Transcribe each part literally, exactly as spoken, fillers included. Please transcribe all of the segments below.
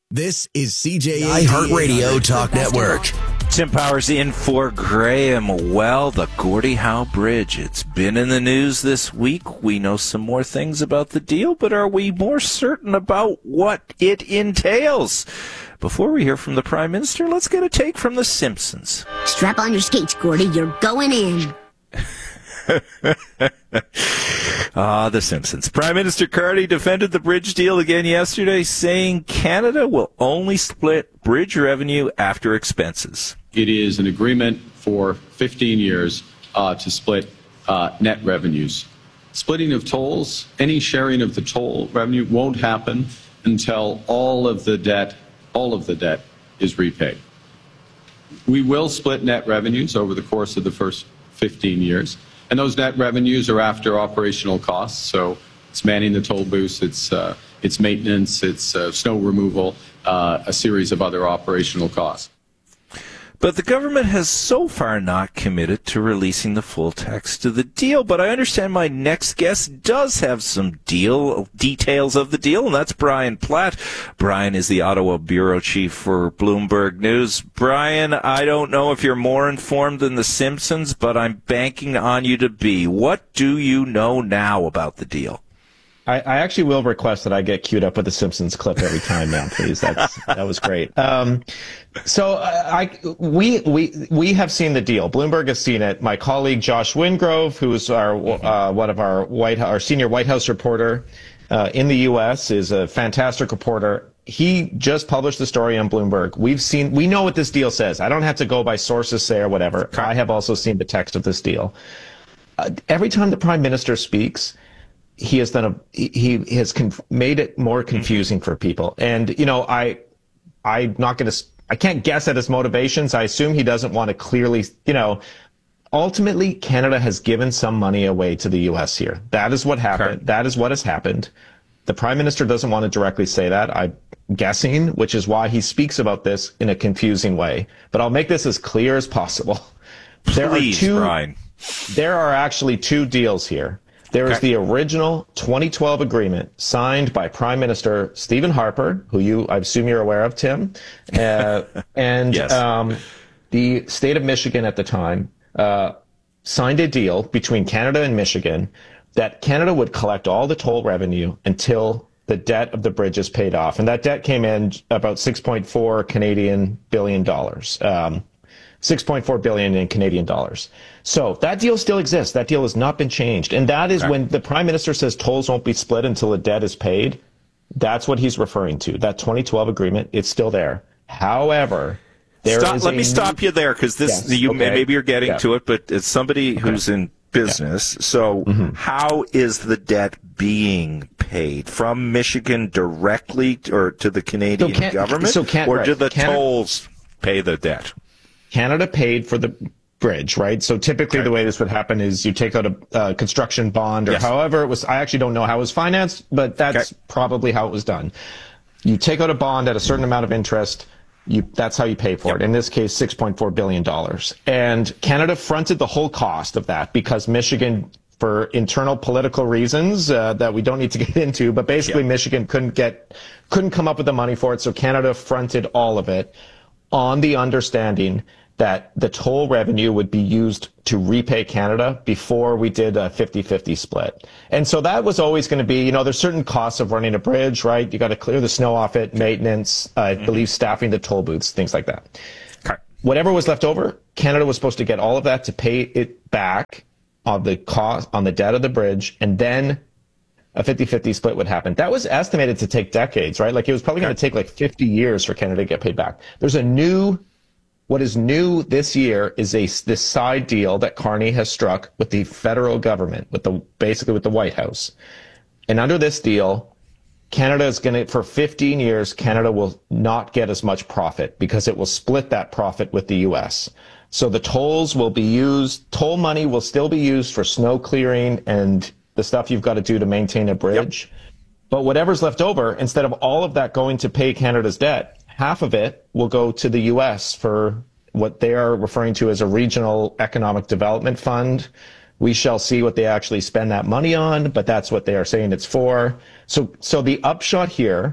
This is C J A iHeartRadio Talk Network. Tim Powers in for Graham. Well, the Gordie Howe Bridge. It's been in the news this week. We know some more things about the deal, but are we more certain about what it entails? Before we hear from the Prime Minister, let's get a take from The Simpsons. Strap on your skates, Gordie. You're going in. Ah, The Simpsons. Prime Minister Carney defended the bridge deal again yesterday, saying Canada will only split bridge revenue after expenses. It is an agreement for fifteen years uh, to split uh, net revenues. Splitting of tolls, any sharing of the toll revenue won't happen until all of the debt, all of the debt is repaid. We will split net revenues over the course of the first fifteen years. And those net revenues are after operational costs. So it's manning the toll booths, it's, uh, it's maintenance, it's uh, snow removal, uh, a series of other operational costs. But the government has so far not committed to releasing the full text of the deal. But I understand my next guest does have some deal details of the deal, and that's Brian Platt. Brian is the Ottawa bureau chief for Bloomberg News. Brian, I don't know if you're more informed than The Simpsons, but I'm banking on you to be. What do you know now about the deal? I, I actually will request that I get queued up with the Simpsons clip every time now, please. That's that was great. Um, so I, I we we we have seen the deal. Bloomberg has seen it. My colleague Josh Wingrove, who is our uh, one of our White our senior White House reporter uh, in the U S, is a fantastic reporter. He just published the story on Bloomberg. We've seen we know what this deal says. I don't have to go by sources say or whatever. I have also seen the text of this deal. Uh, every time the Prime Minister speaks, he has done a he, he has conf- made it more confusing for people. And you know, I I'm not going to I can't guess at his motivations. I assume he doesn't want to clearly, you know, ultimately Canada has given some money away to the U S here. That is what happened. Okay. That is what has happened. The Prime Minister doesn't want to directly say that, I'm guessing, which is why he speaks about this in a confusing way. But I'll make this as clear as possible. There Please, are two Brian. There are actually two deals here. There is the original twenty twelve agreement signed by Prime Minister Stephen Harper, who you, I assume you're aware of, Tim, uh, and yes. um, the state of Michigan at the time uh, signed a deal between Canada and Michigan that Canada would collect all the toll revenue until the debt of the bridge is paid off. And that debt came in about six point four Canadian billion dollars. Um, six point four billion in Canadian dollars. So that deal still exists. That deal has not been changed. And that is okay. When the Prime Minister says tolls won't be split until the debt is paid, that's what he's referring to. That twenty twelve agreement, it's still there. However, there stop, is let a me stop you there, because this yes, you okay. maybe you're getting yeah. to it, but it's somebody okay. who's in business. Yeah. So mm-hmm. how is the debt being paid? From Michigan directly or to the Canadian so government? So or right. do the Canada, tolls pay the debt? Canada paid for the bridge, right? So typically okay. the way this would happen is you take out a uh, construction bond or yes. however it was. I actually don't know how it was financed, but that's okay. probably how it was done. You take out a bond at a certain amount of interest. You, that's how you pay for yep. it. In this case, six point four billion dollars. And Canada fronted the whole cost of that because Michigan, for internal political reasons uh, that we don't need to get into, but basically yep. Michigan couldn't get, couldn't come up with the money for it. So Canada fronted all of it on the understanding that the toll revenue would be used to repay Canada before we did a fifty-fifty split. And so that was always going to be, you know, there's certain costs of running a bridge, right? You got to clear the snow off it, maintenance, uh, I mm-hmm. believe staffing the toll booths, things like that. Okay. Whatever was left over, Canada was supposed to get all of that to pay it back on the cost, on the debt of the bridge, and then a fifty-fifty split would happen. That was estimated to take decades, right? Like it was probably okay. going to take like fifty years for Canada to get paid back. There's a new What is new this year is a this side deal that Carney has struck with the federal government, with the basically with the White House. And under this deal, Canada is going to, for fifteen years, Canada will not get as much profit because it will split that profit with the U S. So the tolls will be used, toll money will still be used for snow clearing and the stuff you've got to do to maintain a bridge. Yep. But whatever's left over, instead of all of that going to pay Canada's debt, half of it will go to the U S for what they are referring to as a regional economic development fund. We shall see what they actually spend that money on, but that's what they are saying it's for. So, so the upshot here,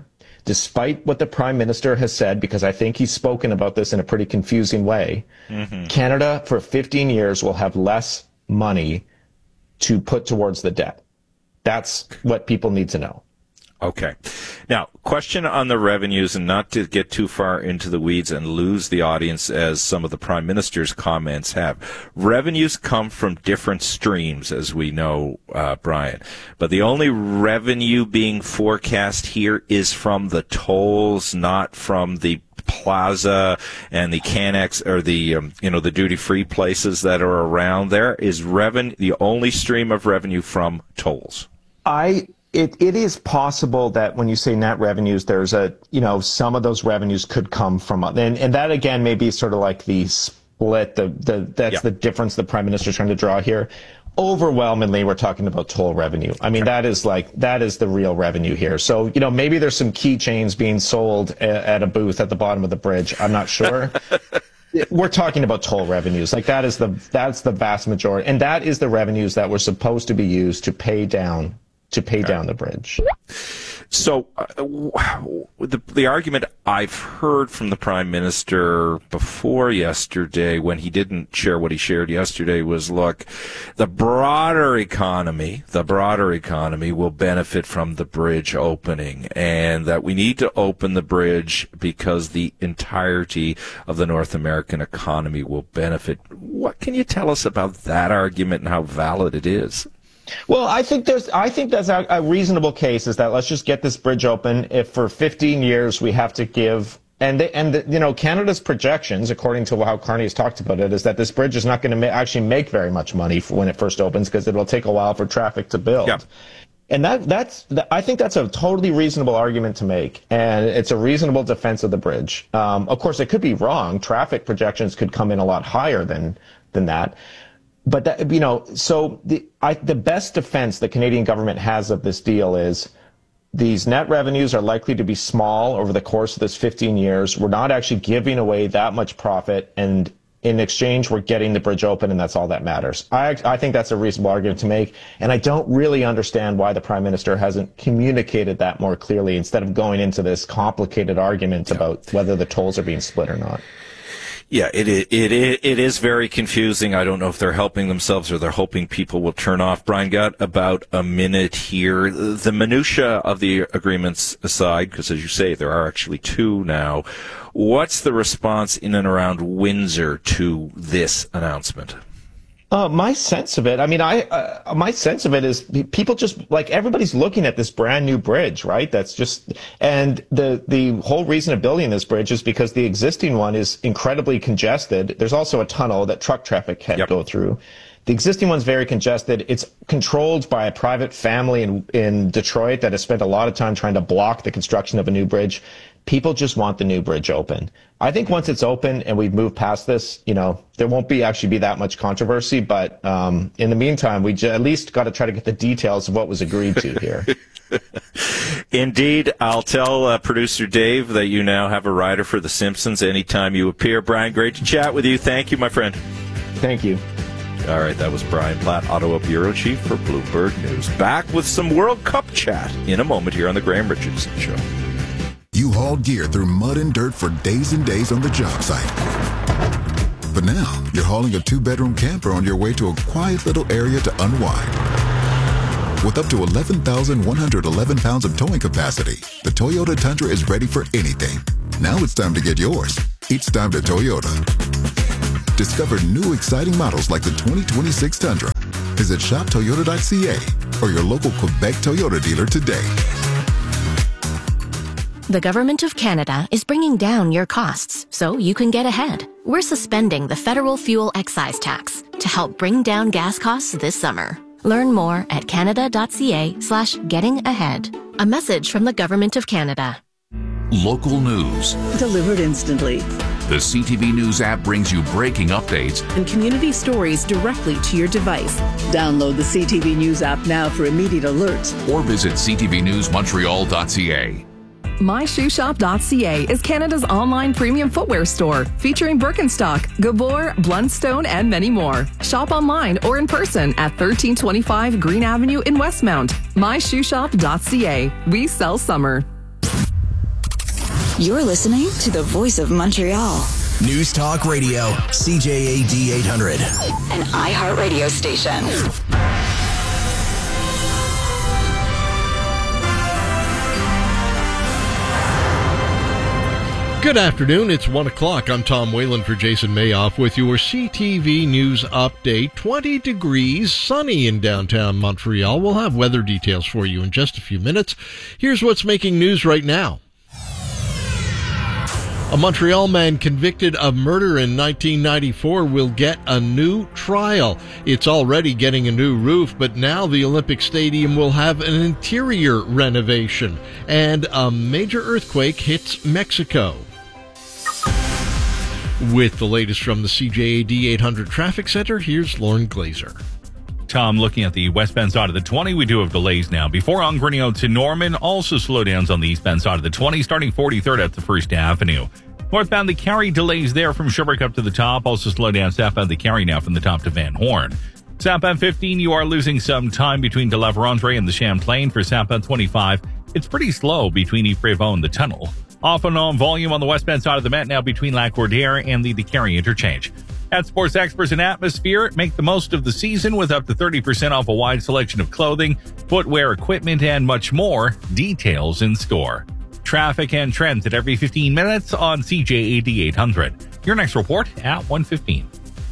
despite what the Prime Minister has said, because I think he's spoken about this in a pretty confusing way, mm-hmm. Canada for fifteen years will have less money to put towards the debt. That's what people need to know. Okay. Now, question on the revenues, and not to get too far into the weeds and lose the audience as some of the Prime Minister's comments have. Revenues come from different streams, as we know, uh, Brian. But the only revenue being forecast here is from the tolls, not from the plaza and the Canex or the um, you know the duty-free places that are around there. Is revenue the only stream of revenue from tolls? I it it is possible that when you say net revenues, there's a you know some of those revenues could come from and and that again may be sort of like the split the the that's yeah. the difference the Prime Minister is trying to draw here. Overwhelmingly, we're talking about toll revenue. I mean, that is like, that is the real revenue here. So, you know, maybe there's some keychains being sold a, at a booth at the bottom of the bridge. I'm not sure. We're talking about toll revenues. Like that is the, that's the vast majority. And that is the revenues that were supposed to be used to pay down, to pay okay. down the bridge. So uh, the the argument I've heard from the Prime Minister before yesterday, when he didn't share what he shared yesterday, was, look, the broader economy, the broader economy will benefit from the bridge opening, and that we need to open the bridge because the entirety of the North American economy will benefit. What can you tell us about that argument and how valid it is? Well, I think there's, I think that's a, a reasonable case is that let's just get this bridge open. If for fifteen years we have to give, and they, and the, you know, Canada's projections, according to how Carney has talked about it, is that this bridge is not going to ma- actually make very much money for when it first opens because it will take a while for traffic to build. Yeah. And that, that's, I think that's a totally reasonable argument to make, and it's a reasonable defense of the bridge. Um, of course, it could be wrong. Traffic projections could come in a lot higher than than that. But that, you know, so the I, the best defense the Canadian government has of this deal is these net revenues are likely to be small over the course of this fifteen years. We're not actually giving away that much profit, and in exchange, we're getting the bridge open, and that's all that matters. I I think that's a reasonable argument to make, and I don't really understand why the Prime Minister hasn't communicated that more clearly instead of going into this complicated argument yeah. about whether the tolls are being split or not. Yeah, it is, it is, it is very confusing. I don't know if they're helping themselves or they're hoping people will turn off. Brian, got about a minute here. The minutia of the agreements aside, because as you say, there are actually two now. What's the response in and around Windsor to this announcement? Uh, my sense of it, I mean, I, uh, my sense of it is people just, like, everybody's looking at this brand new bridge, right? That's just, and the, the whole reason of building this bridge is because the existing one is incredibly congested. There's also a tunnel that truck traffic can't yep. go through. The existing one's very congested. It's controlled by a private family in, in Detroit that has spent a lot of time trying to block the construction of a new bridge. People just want the new bridge open. I think once it's open and we've moved past this, you know, there won't be actually be that much controversy. But um, in the meantime, we j- at least got to try to get the details of what was agreed to here. Indeed. I'll tell uh, producer Dave that you now have a rider for The Simpsons anytime you appear. Brian, great to chat with you. Thank you, my friend. Thank you. All right, that was Brian Platt, Ottawa Bureau Chief for Bloomberg News. Back with some World Cup chat in a moment here on The Graham Richardson Show. You hauled gear through mud and dirt for days and days on the job site. But now, you're hauling a two-bedroom camper on your way to a quiet little area to unwind. With up to eleven thousand one hundred eleven pounds of towing capacity, the Toyota Tundra is ready for anything. Now it's time to get yours. It's time to Toyota. Discover new exciting models like the twenty twenty-six Tundra. Visit shop toyota dot c a or your local Quebec Toyota dealer today. The Government of Canada is bringing down your costs so you can get ahead. We're suspending the federal fuel excise tax to help bring down gas costs this summer. Learn more at canada dot c a slash getting ahead. A message from the Government of Canada. Local news. Delivered instantly. The C T V News app brings you breaking updates and community stories directly to your device. Download the C T V News app now for immediate alerts. Or visit c t v news montreal dot c a. my shoe shop dot c a is Canada's online premium footwear store featuring Birkenstock, Gabor, Blundstone, and many more. Shop online or in person at thirteen twenty-five Green Avenue in Westmount. my shoe shop dot c a. We sell summer. You're listening to the Voice of Montreal. News Talk Radio, C J A D eight hundred. An iHeartRadio station. Good afternoon. It's one o'clock. I'm Tom Whalen for Jason Mayoff with your C T V News update. twenty degrees, sunny in downtown Montreal. We'll have weather details for you in just a few minutes. Here's what's making news right now. A Montreal man convicted of murder in nineteen ninety-four will get a new trial. It's already getting a new roof, but now the Olympic Stadium will have an interior renovation. And a major earthquake hits Mexico. With the latest from the C J A D eight hundred Traffic Center, here's Lauren Glazer. Tom, looking at the westbound side of the twenty, we do have delays now. Before Ongrinio to Norman, also slowdowns on the eastbound side of the twenty, starting forty-third at the First Avenue. Northbound, the Carry delays there from Sherbrooke up to the top. Also slow down southbound, the Carry now from the top to Van Horn. Southbound fifteen, you are losing some time between De La Vérendrye and the Champlain. For southbound twenty-five, it's pretty slow between Yves-Prévost and the tunnel. Off and on volume on the westbound side of the Met now between Lac-Cordière and the, the Carry interchange. At Sports Experts and Atmosphere, make the most of the season with up to thirty percent off a wide selection of clothing, footwear, equipment, and much more. Details in store. Traffic and trends at every fifteen minutes on C J A D eight hundred. Your next report at one fifteen.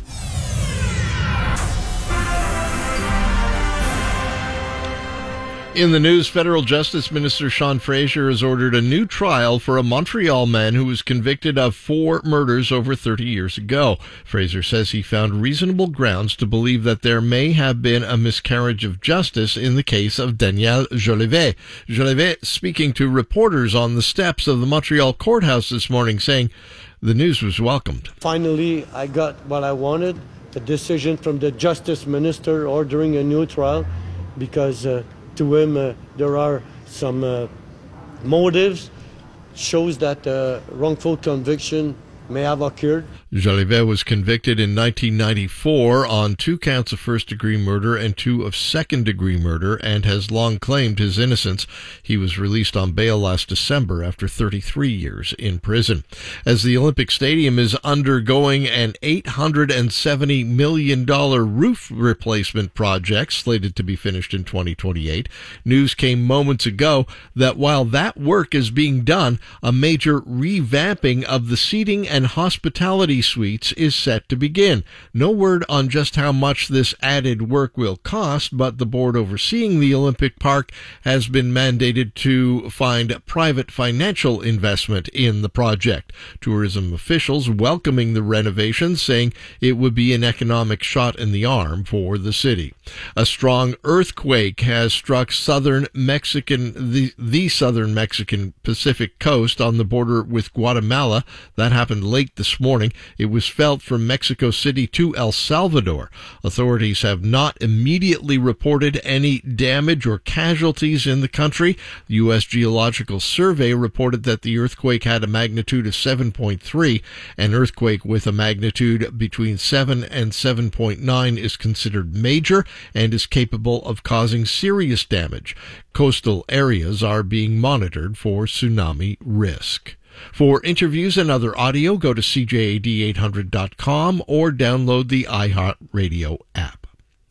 In the news, Federal Justice Minister Sean Fraser has ordered a new trial for a Montreal man who was convicted of four murders over thirty years ago. Fraser says he found reasonable grounds to believe that there may have been a miscarriage of justice in the case of Daniel Jolivet. Jolivet speaking to reporters on the steps of the Montreal courthouse this morning, saying the news was welcomed. Finally, I got what I wanted, the decision from the Justice Minister ordering a new trial, because uh, to him, uh, there are some uh, motives, shows that uh, wrongful conviction may have occurred. Jolivet was convicted in nineteen ninety-four on two counts of first-degree murder and two of second-degree murder and has long claimed his innocence. He was released on bail last December after thirty-three years in prison. As the Olympic Stadium is undergoing an eight hundred seventy million dollars roof replacement project slated to be finished in twenty twenty-eight, news came moments ago that while that work is being done, a major revamping of the seating and hospitality suites is set to begin. No word on just how much this added work will cost, but the board overseeing the Olympic Park has been mandated to find private financial investment in the project. Tourism officials welcoming the renovations, saying it would be an economic shot in the arm for the city. A strong earthquake has struck southern Mexican, the, the southern Mexican Pacific coast on the border with Guatemala. That happened late this morning. It was felt from Mexico City to El Salvador. Authorities have not immediately reported any damage or casualties in the country. The U S Geological Survey reported that the earthquake had a magnitude of seven point three. An earthquake with a magnitude between seven and seven point nine is considered major and is capable of causing serious damage. Coastal areas are being monitored for tsunami risk. For interviews and other audio, go to C J A D eight hundred dot com or download the iHeartRadio app.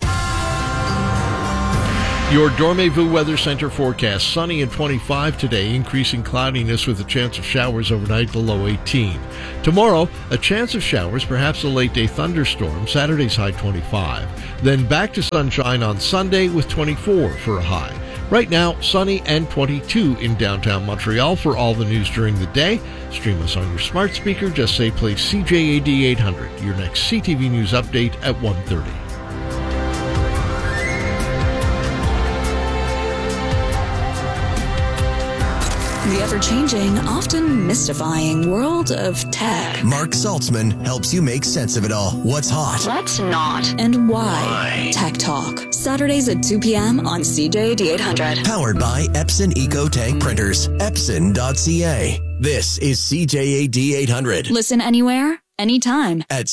Your Dormez-vous Weather Center forecast. Sunny and twenty-five today, increasing cloudiness with a chance of showers overnight, the low eighteen. Tomorrow, a chance of showers, perhaps a late-day thunderstorm, Saturday's high twenty-five. Then back to sunshine on Sunday with twenty-four for a high. Right now, sunny and twenty-two in downtown Montreal. For all the news during the day, stream us on your smart speaker. Just say play C J A D eight hundred. Your next C T V News update at one thirty. The ever-changing, often mystifying world of tech. Mark Saltzman helps you make sense of it all. What's hot? Let's not. And why? why? Tech Talk. Saturdays at two p.m. on C J A D eight hundred. Powered by Epson EcoTank Printers. Epson dot C A. This is C J A D eight hundred. Listen anywhere, anytime. At